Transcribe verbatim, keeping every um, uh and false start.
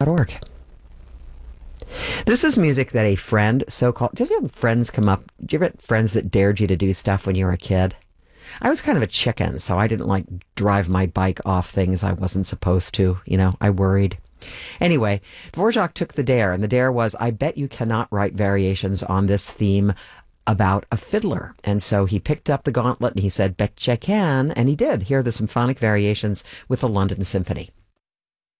org. This is music that a friend, so-called, did you have friends come up? Did you ever have friends that dared you to do stuff when you were a kid? I was kind of a chicken, so I didn't like drive my bike off things I wasn't supposed to. You know, I worried. Anyway, Dvorak took the dare, and the dare was, I bet you cannot write variations on this theme about a fiddler. And so he picked up the gauntlet and he said, bet you can. And he did. Here are the symphonic variations with the London Symphony.